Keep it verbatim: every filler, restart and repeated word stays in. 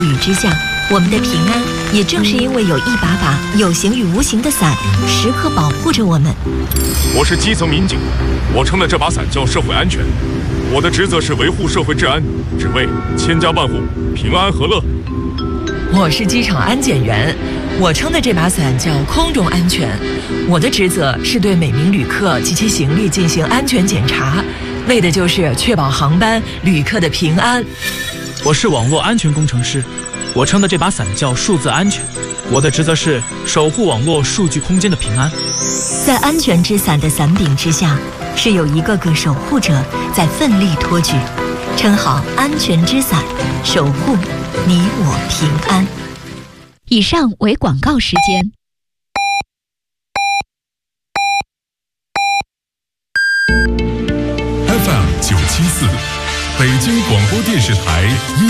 雨之下，我们的平安也正是因为有一把把有形与无形的伞，时刻保护着我们。 我是基层民警，我撑的这把伞叫社会安全，我的职责是维护社会治安，只为千家万户平安和乐。 我是机场安检员，我撑的这把伞叫空中安全，我的职责是对每名旅客及其行李进行安全检查，为的就是确保航班旅客的平安。 我是网络安全工程师，我撑的这把伞叫数字安全，我的职责是守护网络数据空间的平安。 在安全之伞的伞柄之下，是有一个个守护者在奋力托举，撑好安全之伞，守护你我平安。 以上为广告时间。 F M 九七四，北京广播电视台。